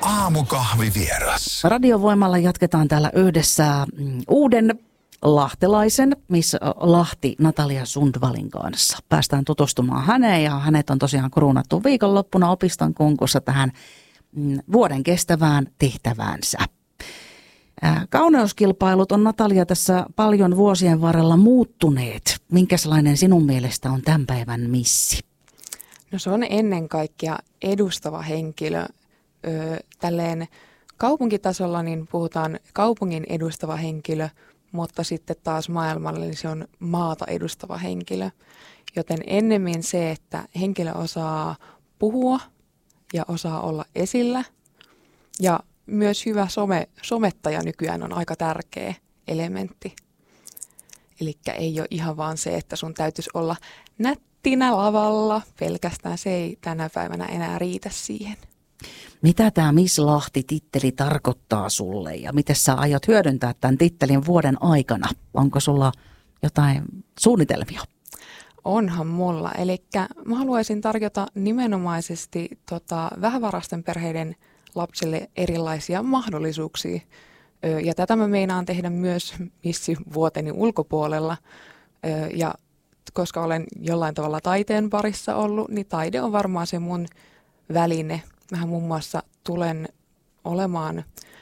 Aamukahvivieras. Radiovoimalla jatketaan täällä yhdessä uuden lahtelaisen, missä Lahti Natalia Sundvalin kanssa. Päästään tutustumaan häneen ja hänet on tosiaan kruunattu viikonloppuna opiston konkurssa tähän vuoden kestävään tehtäväänsä. Kauneuskilpailut on, Natalia, tässä paljon vuosien varrella muuttuneet. Minkälainen sinun mielestä on tämän päivän missi? No se on ennen kaikkea edustava henkilö. Tälleen kaupunkitasolla niin puhutaan kaupungin edustava henkilö, mutta sitten taas maailmalla niin se on maata edustava henkilö. Joten ennemmin se, että henkilö osaa puhua ja osaa olla esillä ja myös hyvä somettaja nykyään on aika tärkeä elementti. Eli ei ole ihan vaan se, että sun täytyisi olla nättinä lavalla. Pelkästään se ei tänä päivänä enää riitä siihen. Mitä tämä Miss Lahti-titteli tarkoittaa sulle ja miten sä aiot hyödyntää tämän tittelin vuoden aikana? Onko sulla jotain suunnitelmia? Onhan mulla. Eli mä haluaisin tarjota nimenomaisesti vähävaraisten perheiden lapsille erilaisia mahdollisuuksia. Ja tätä mä meinaan tehdä myös missivuoteni ulkopuolella. Ja koska olen jollain tavalla taiteen parissa ollut, niin taide on varmaan se mun väline. Mähän muun muassa tulen olemaan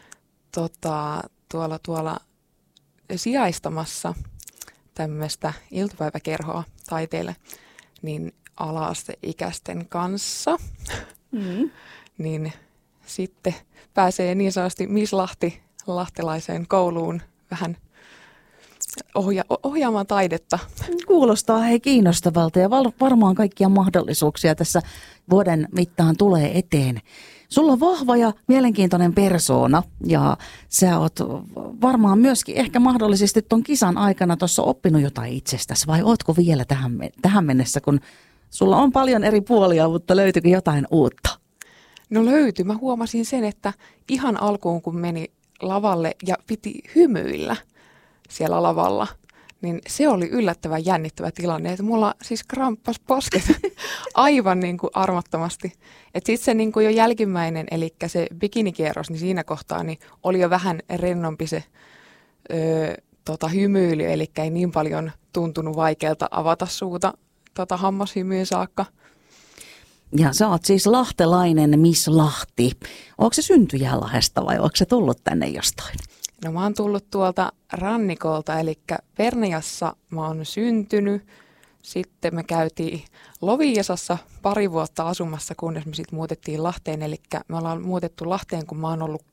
tuolla sijaistamassa tämmöistä iltapäiväkerhoa taiteille niin ala-asteikäisten kanssa. Niin sitten pääsee niin sanotusti Miss Lahtelaiseen kouluun vähän ohjaamaan taidetta. Kuulostaa kiinnostavalta ja varmaan kaikkia mahdollisuuksia tässä vuoden mittaan tulee eteen. Sulla on vahva ja mielenkiintoinen persoona ja sä oot varmaan myöskin ehkä mahdollisesti ton kisan aikana tuossa oppinut jotain itsestäsi vai ootko vielä tähän mennessä, kun sulla on paljon eri puolia, mutta löytyykö jotain uutta? No löytyi. Mä huomasin sen, että ihan alkuun kun meni lavalle ja piti hymyillä siellä lavalla, niin se oli yllättävän jännittävä tilanne, että mulla siis kramppas posket aivan niin kuin armottomasti. Että sitten se niin kuin jo jälkimmäinen, eli se bikinikierros, niin siinä kohtaa niin oli jo vähän rennompi se hymyily, eli ei niin paljon tuntunut vaikealta avata suuta hammashymyyn saakka. Ja sä oot siis lahtelainen Miss Lahti. Onko se Syntyjälahdesta vai onko se tullut tänne jostain? No mä oon tullut tuolta rannikolta, eli Vernijassa mä oon syntynyt. Sitten me käytiin Loviisassa pari vuotta asumassa, kunnes me sitten muutettiin Lahteen. Eli me ollaan muutettu Lahteen, kun mä oon ollut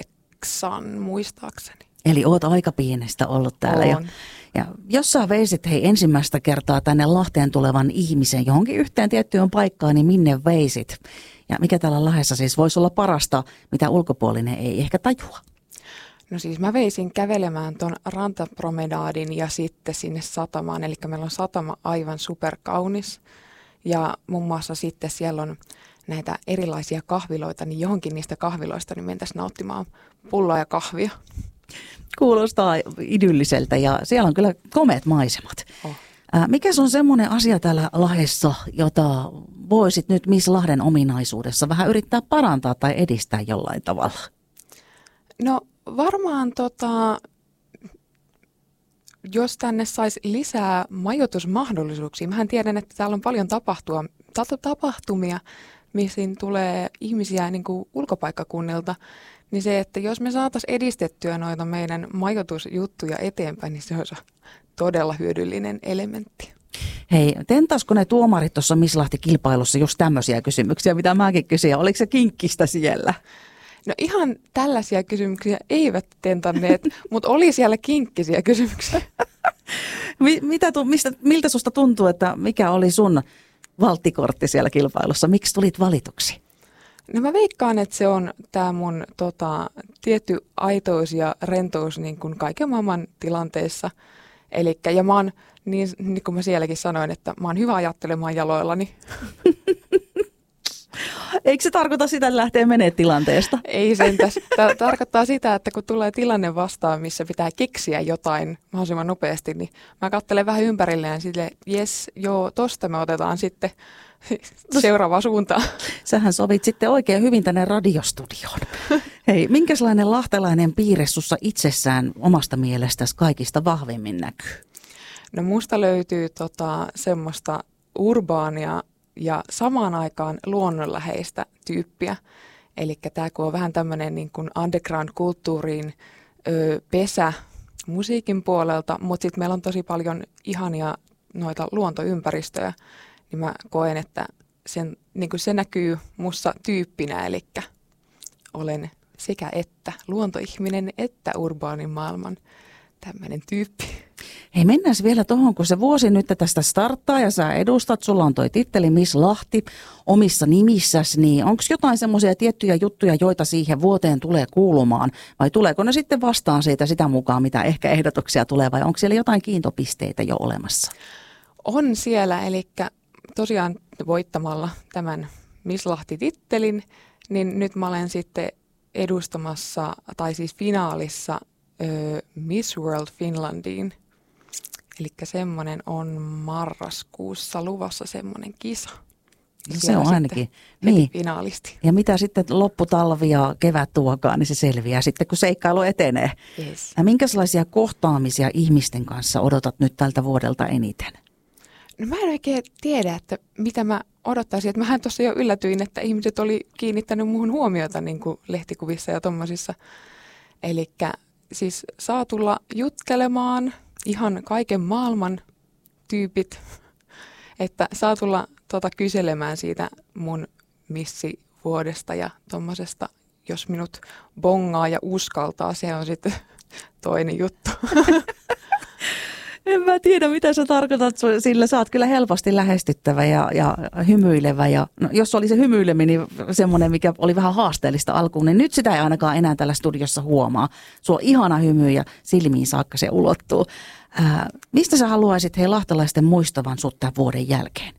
8 muistaakseni. Eli oot aika pienestä ollut täällä. Ja jos sä veisit ensimmäistä kertaa tänne Lahteen tulevan ihmisen johonkin yhteen tiettyyn paikkaan, niin minne veisit? Ja mikä täällä Lahdessa siis voisi olla parasta, mitä ulkopuolinen ei ehkä tajua? No siis mä veisin kävelemään ton rantapromenaadin ja sitten sinne satamaan. Eli meillä on satama aivan superkaunis. Ja muun muassa sitten siellä on näitä erilaisia kahviloita, niin johonkin niistä kahviloista niin mentäisiin nauttimaan pulloa ja kahvia. Kuulostaa idylliseltä ja siellä on kyllä komeat maisemat. Mikä on semmoinen asia täällä Lahdessa, jota voisit nyt Miss Lahden ominaisuudessa vähän yrittää parantaa tai edistää jollain tavalla? No varmaan jos tänne saisi lisää majoitusmahdollisuuksia. Mähän tiedän, että täällä on paljon tapahtumia, missä tulee ihmisiä niin kuin ulkopaikkakunnilta. Niin se, että jos me saataisiin edistettyä noita meidän majoitusjuttuja eteenpäin, niin se olisi todella hyödyllinen elementti. Hei, tentaisiko ne tuomarit tuossa Miss Lahti-kilpailussa just tämmöisiä kysymyksiä, mitä mäkin kysyin? Oliko se kinkkistä siellä? No ihan tällaisia kysymyksiä eivät tentanneet, mutta oli siellä kinkkisiä kysymyksiä. Miltä susta tuntuu, että mikä oli sun valttikortti siellä kilpailussa? Miksi tulit valituksi? No mä veikkaan, että se on tämä mun tietty aitous ja rentous niin kuin kaiken maailman tilanteissa. Ja mä oon, niin kuin mä sielläkin sanoin, että mä oon hyvä ajattelemaan jaloillani. Eikö se tarkoita sitä, että lähtee menee tilanteesta? Ei sentäs. Tarkoittaa sitä, että kun tulee tilanne vastaan, missä pitää keksiä jotain mahdollisimman nopeasti, niin mä katselen vähän ympärilleen silleen, jes, joo, tosta me otetaan sitten seuraavaan suuntaan. Sähän sovit sitten oikein hyvin tänne radiostudioon. Hei, minkälainen lahtelainen piirre sussa itsessään omasta mielestäsi kaikista vahvimmin näkyy? No musta löytyy semmoista urbaania ja samaan aikaan luonnonläheistä tyyppiä. Eli tämä kun on vähän tämmöinen niin kuin underground-kulttuuriin pesä musiikin puolelta, mutta sitten meillä on tosi paljon ihania noita luontoympäristöjä, niin mä koen, että niin kuin se näkyy mussa tyyppinä, eli olen sekä että luontoihminen että urbaanin maailman tämmöinen tyyppi. Hei, mennään vielä tuohon, kun se vuosi nyt tästä starttaa ja sä edustat, sulla on toi titteli Miss Lahti omissa nimissäsi, niin onko jotain semmoisia tiettyjä juttuja, joita siihen vuoteen tulee kuulumaan, vai tuleeko ne sitten vastaan siitä sitä mukaan, mitä ehkä ehdotuksia tulee, vai onko siellä jotain kiintopisteitä jo olemassa? On siellä, eli tosiaan voittamalla tämän Miss Lahti-tittelin, niin nyt mä olen sitten edustamassa, tai siis finaalissa Miss World Finlandiin. Eli semmoinen on marraskuussa luvassa semmoinen kisa. No se on ainakin. Niin. Finaalisti. Ja mitä sitten lopputalvi ja kevät tuokaa, niin se selviää sitten, kun seikkailu etenee. Yes. Ja minkälaisia kohtaamisia ihmisten kanssa odotat nyt tältä vuodelta eniten? No mä en oikein tiedä, että mitä mä odottaisin. Että mähän tuossa jo yllätyin, että ihmiset oli kiinnittänyt muuhun huomiota niin kuin lehtikuvissa ja tommosissa. Elikkä siis saa tulla juttelemaan ihan kaiken maailman tyypit, että saa tulla kyselemään siitä mun missivuodesta ja tommosesta, jos minut bongaa ja uskaltaa, se on sitten toinen juttu. En mä tiedä, mitä sä tarkoitat, sillä sä oot kyllä helposti lähestyttävä ja hymyilevä. Ja, no, jos oli se hymyileminen niin semmoinen, mikä oli vähän haasteellista alkuun, niin nyt sitä ei ainakaan enää tällä studiossa huomaa. Sulla on ihana hymy ja silmiin saakka se ulottuu. Mistä sä haluaisit lahtelaisten muistavan sut tämän vuoden jälkeen?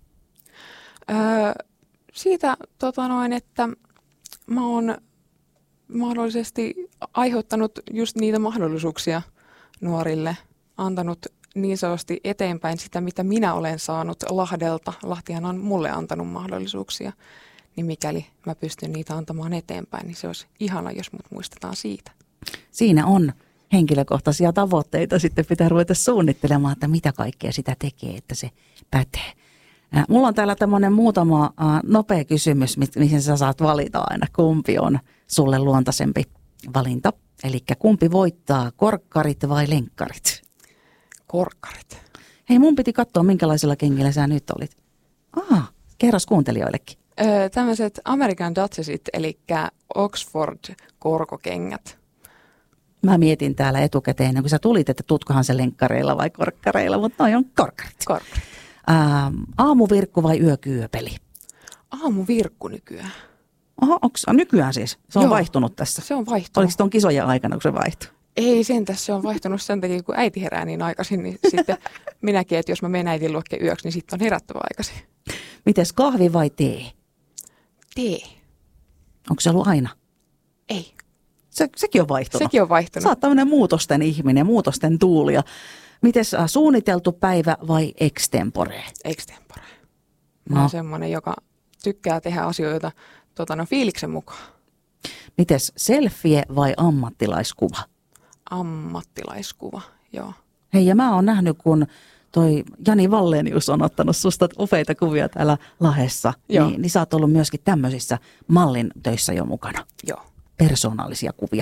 Siitä, että mä oon mahdollisesti aiheuttanut just niitä mahdollisuuksia nuorille, antanut niin sanotusti eteenpäin sitä, mitä minä olen saanut Lahdelta. Lahtihan on mulle antanut mahdollisuuksia, niin mikäli mä pystyn niitä antamaan eteenpäin, niin se olisi ihana, jos mut muistetaan siitä. Siinä on henkilökohtaisia tavoitteita. Sitten pitää ruveta suunnittelemaan, että mitä kaikkea sitä tekee, että se pätee. Mulla on täällä tämmöinen muutama nopea kysymys, mihin sä saat valita aina, kumpi on sulle luontaisempi valinta. Eli kumpi voittaa, korkkarit vai lenkkarit? Korkkarit. Hei, mun piti katsoa, minkälaisilla kengillä sä nyt olit. Kerros kuuntelijoillekin. Tämmöiset American Duchessit, eli Oxford-korkokengät. Mä mietin täällä etukäteen, kun sä tulit, että tutkohan se lenkkareilla vai korkkareilla, mutta noi on korkkarit. Korkkarit. Aamuvirkku vai yökyöpeli? Aamuvirkku nykyään. Onko nykyään siis? Se on Joo, vaihtunut tässä. Se on vaihtunut. Oliko tuon kisojen aikana, kun se vaihtui? Ei sentäs, se on vaihtunut sen takia, kun äiti herää niin aikaisin, niin sitten minäkin, että jos mä menen äitin luokke yöksi, niin sitten on herättävä aikaisin. Mites kahvi vai tee? Tee. Onko se ollut aina? Ei. Sekin on vaihtunut. Sekin on vaihtunut. Sä oot tämmöinen muutosten ihminen, muutosten tuulija. Mites suunniteltu päivä vai extempore? Extempore. Mä oon semmoinen, joka tykkää tehdä asioita fiiliksen mukaan. Mites selfie vai ammattilaiskuva? Ammattilaiskuva, joo. Hei, ja mä oon nähnyt, kun toi Jani Vallenius on ottanut susta upeita kuvia täällä Lahdessa. Niin sä oot ollut myöskin tämmöisissä mallin töissä jo mukana. Joo. Persoonallisia kuvia.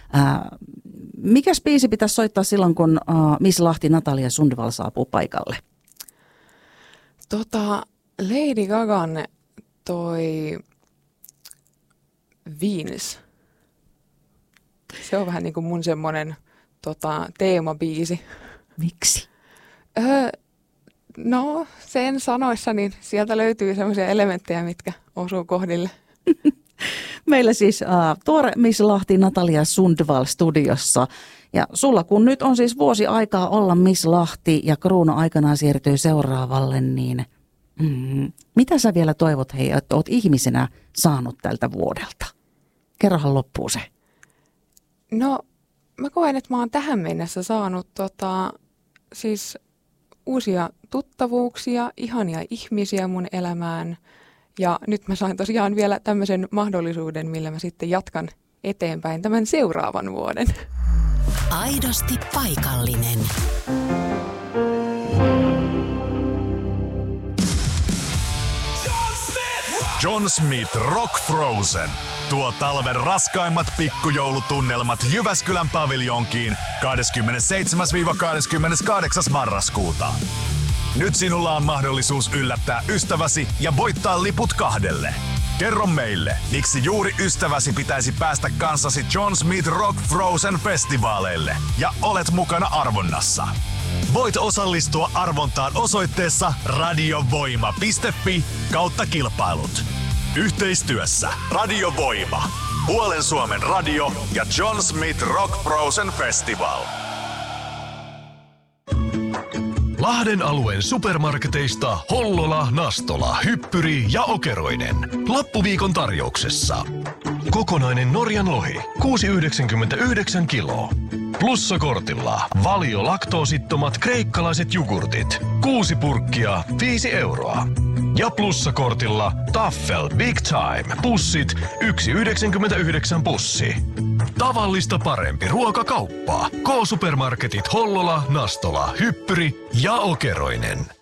Mikäs biisi pitäisi soittaa silloin, kun Miss Lahti Natalia Sundvall saapuu paikalle? Lady Gagan toi Venus. Se on vähän niin kuin mun semmoinen teemabiisi. Miksi? No, sen sanoissa, niin sieltä löytyy semmoisia elementtejä, mitkä osuu kohdille. Meillä siis tuore Miss Lahti Natalia Sundvall studiossa. Ja sulla kun nyt on siis vuosi aikaa olla Miss Lahti ja kruunu aikanaan siirtyy seuraavalle, niin Mitä sä vielä toivot, hei, että oot ihmisenä saanut tältä vuodelta? Kerrohan loppuun se. No, mä koen, että mä oon tähän mennessä saanut siis uusia tuttavuuksia, ihania ihmisiä mun elämään. Ja nyt mä sain tosiaan vielä tämmöisen mahdollisuuden, millä mä sitten jatkan eteenpäin tämän seuraavan vuoden. Aidosti paikallinen. John Smith Rock Frozen tuo talven raskaimmat pikkujoulutunnelmat Jyväskylän paviljonkiin 27-28. marraskuuta. Nyt sinulla on mahdollisuus yllättää ystäväsi ja voittaa liput 2. Kerro meille, miksi juuri ystäväsi pitäisi päästä kanssasi John Smith Rock Frozen festivaaleille ja olet mukana arvonnassa. Voit osallistua arvontaan osoitteessa radiovoima.fi/kilpailut. Yhteistyössä Radio Voima, Puolen Suomen radio ja John Smith Rock Frozen Festival. Lahden alueen supermarketeista Hollola, Nastola, Hyppyri ja Okeroinen. Loppuviikon tarjouksessa. Kokonainen Norjan lohi, 6,99 kiloa. Plussakortilla Valio laktoosittomat kreikkalaiset jogurtit, 6 purkkia, 5 euroa. Ja plussakortilla Taffel Big Time pussit, 1,99 pussi. Tavallista parempi ruokakauppa. K-supermarketit Hollola, Nastola, Hyppyri ja Okeroinen.